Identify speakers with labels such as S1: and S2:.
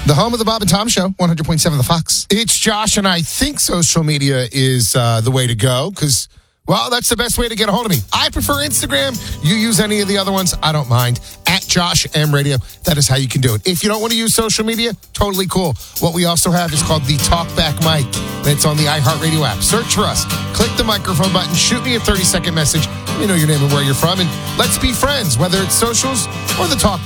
S1: The home of the Bob and Tom Show, 100.7 The Fox. It's Josh, and I think social media is the way to go because, well, that's the best way to get a hold of me. I prefer Instagram. You use any of the other ones, I don't mind. At Josh M Radio, that is how you can do it. If you don't want to use social media, totally cool. What we also have is called the Talkback Mic. It's on the iHeartRadio app. Search for us. Click the microphone button. Shoot me a 30-second message. Let me know your name and where you're from, and let's be friends, whether it's socials or the Talkback.